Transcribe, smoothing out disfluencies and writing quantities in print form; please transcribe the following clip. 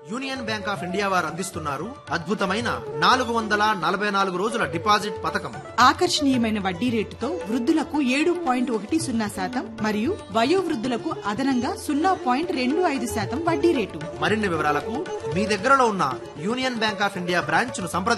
Union bank of India వారు అందిస్తున్నారు అద్భుతమైన 444 రోజుల డిపాజిట్ పథకం. ఆకర్షణీయమైన వడ్డీ రేటుతో వృద్ధులకు 7.10% మరియు వయోవృద్ధులకు అదనంగా 0.25% వడ్డీ రేటు. మరిన్ని వివరాలకు మీ దగ్గరలో ఉన్న union bank of India branch ను సంప్రదించండి.